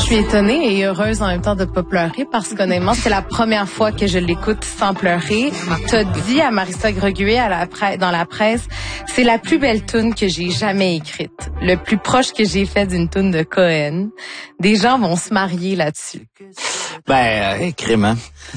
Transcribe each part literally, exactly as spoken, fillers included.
suis étonnée et heureuse en même temps de pas pleurer parce qu'honnêtement, c'est la première fois que je l'écoute sans pleurer. T'as dit à Marissa Greguet à la presse, dans la presse, c'est la plus belle toune que j'ai jamais écrite. Le plus proche que j'ai fait d'une toune de Cohen. Des gens vont se marier là-dessus. Ben, euh, crime,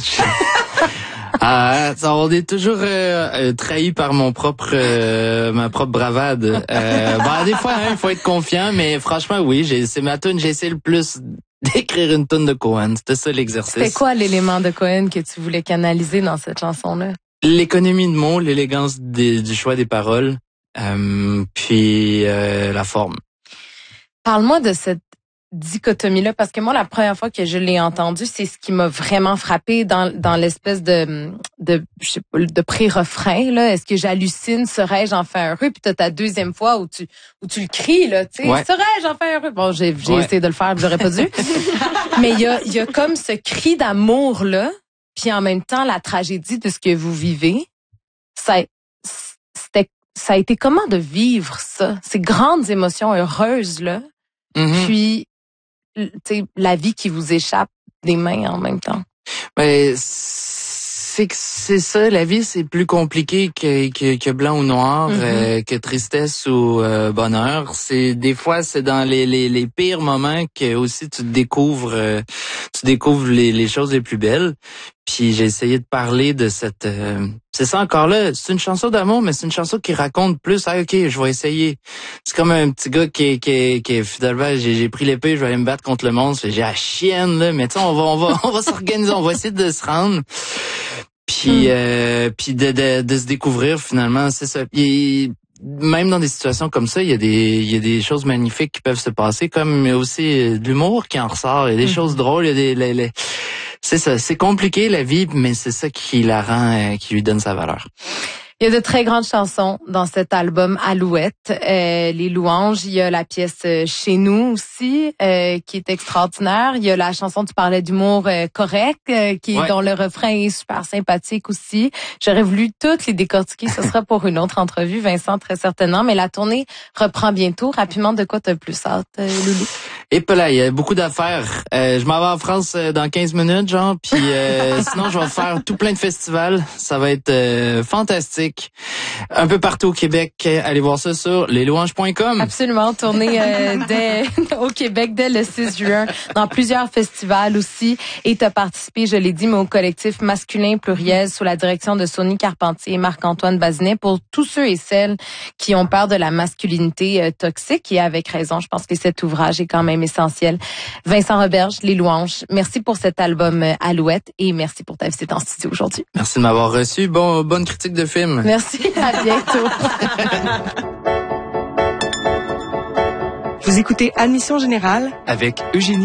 Ah, on est toujours euh, euh, trahi par mon propre euh, ma propre bravade. Euh, ben, des fois, il hein, faut être confiant, mais franchement, oui, j'ai c'est ma tune. J'ai essayé le plus d'écrire une tune de Cohen. C'était ça l'exercice. C'était quoi l'élément de Cohen que tu voulais canaliser dans cette chanson-là? L'économie de mots, l'élégance des, du choix des paroles, euh, puis euh, la forme. Parle-moi de cette dichotomie-là, parce que moi, la première fois que je l'ai entendu, c'est ce qui m'a vraiment frappé dans dans l'espèce de de je sais pas, de pré-refrain là. Est-ce que j'hallucine, serais-je enfin heureux? Puis t'as ta deuxième fois où tu où tu le cries là, tu sais, ouais. serais-je enfin heureux? Bon, j'ai j'ai ouais. essayé de le faire, j'aurais pas dû. Mais il y a il y a comme ce cri d'amour là, puis en même temps la tragédie de ce que vous vivez. Ça c'était ça a été comment de vivre ça, ces grandes émotions heureuses là, mm-hmm. puis t'sais, la vie qui vous échappe des mains en même temps. Ben, c'est que c'est ça, la vie c'est plus compliqué que que, que blanc ou noir, mm-hmm. euh, que tristesse ou euh, bonheur. C'est des fois c'est dans les les les pires moments que aussi tu découvres euh, tu découvres les les choses les plus belles. Puis j'ai essayé de parler de cette euh, c'est ça encore là, c'est une chanson d'amour, mais c'est une chanson qui raconte plus. Ah ok, je vais essayer. C'est comme un petit gars qui qui qui finalement j'ai j'ai pris l'épée, je vais aller me battre contre le monstre. J'ai la chienne là, mais tu sais on va on va on va s'organiser, on va essayer de se rendre. Puis mm. euh, puis de, de de se découvrir finalement, c'est ça. Puis même dans des situations comme ça, il y a des il y a des choses magnifiques qui peuvent se passer, comme aussi de l'humour qui en ressort. Il y a des mm. choses drôles, il y a des les, les c'est ça, c'est compliqué la vie, mais c'est ça qui la rend, euh, qui lui donne sa valeur. Il y a de très grandes chansons dans cet album Alouette. Euh, les louanges, il y a la pièce Chez nous aussi, euh, qui est extraordinaire. Il y a la chanson, tu parlais d'humour euh, correct, euh, qui ouais. dont le refrain est super sympathique aussi. J'aurais voulu toutes les décortiquer, ce sera pour une autre entrevue, Vincent, très certainement. Mais la tournée reprend bientôt. Rapidement, de quoi t'as plus hâte, euh, Loulou? Et puis là, il y a beaucoup d'affaires. Euh, je m'en vais en France euh, dans quinze minutes, genre, puis euh, sinon je vais faire tout plein de festivals. Ça va être euh, fantastique. Un peu partout au Québec. Allez voir ça sur les louanges point com. Absolument, tournée euh, dès, au Québec dès le six juin, dans plusieurs festivals aussi. Et tu as participé, je l'ai dit, mais au collectif masculin pluriel sous la direction de Sonny Carpentier et Marc-Antoine Bazinet pour tous ceux et celles qui ont peur de la masculinité euh, toxique. Et avec raison, je pense que cet ouvrage est quand même essentiel. Vincent Roberge, Les Louanges, merci pour cet album euh, Alouette et merci pour ta visite en studio aujourd'hui. Merci de m'avoir reçu. Bon, bonne critique de film. Merci, à bientôt. Vous écoutez Admission Générale avec Eugénie.